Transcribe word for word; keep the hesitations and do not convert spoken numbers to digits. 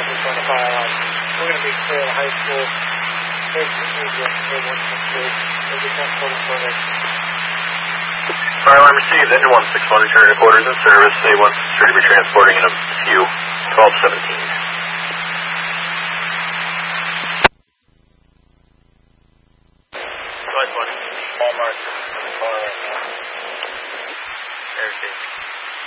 just on the fire line. We're going to be clear of the high school. There's one six three. There's a ten total survey. Fire alarm received. Engine one six one returning to quarters in service. A one six three to be transporting in a few. twelve seventeen. Walmart. Car right now. Air